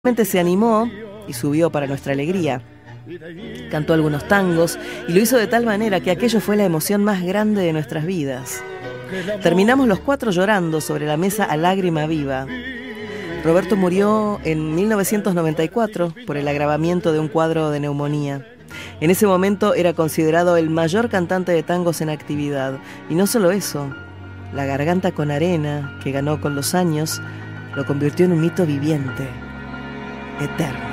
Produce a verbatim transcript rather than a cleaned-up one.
Se animó y subió para nuestra alegría. Cantó algunos tangos y lo hizo de tal manera que aquello fue la emoción más grande de nuestras vidas. Terminamos los cuatro llorando sobre la mesa a lágrima viva. Roberto murió en mil novecientos noventa y cuatro por el agravamiento de un cuadro de neumonía. En ese momento era considerado el mayor cantante de tangos en actividad. Y no solo eso, La Garganta con Arena, que ganó con los años, lo convirtió en un mito viviente, eterno.